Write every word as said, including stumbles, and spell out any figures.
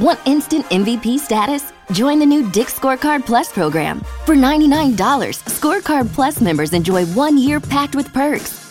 Want instant M V P status? Join the new Dick's Scorecard Plus program. For ninety-nine dollars, Scorecard Plus members enjoy one year packed with perks,